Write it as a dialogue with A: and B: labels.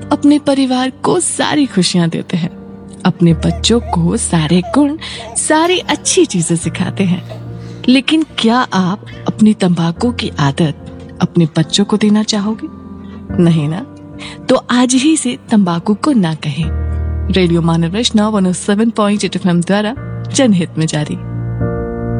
A: आप अपने परिवार को सारी खुशियां देते हैं, अपने बच्चों को सारे गुण, सारी अच्छी चीजें सिखाते हैं, लेकिन क्या आप अपनी तंबाकू की आदत अपने बच्चों को देना चाहोगे? नहीं ना? तो आज ही से तंबाकू को ना कहें। रेडियो मानव रचना 107.8 FM द्वारा जनहित में जारी।